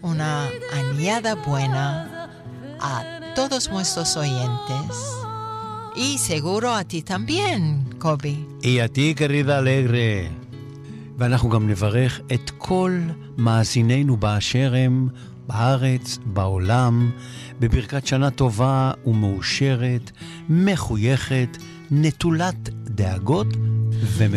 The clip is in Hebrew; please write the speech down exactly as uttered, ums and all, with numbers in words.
una añada buena a todos nuestros oyentes y seguro a ti también, קובי. Y a ti, querida Alegre. ואנחנו גם נברך את כל מאזינינו באשר הם, בארץ, בעולם, בברכת שנה טובה ומאושרת, מחויכת, נטולת דאגות ומ...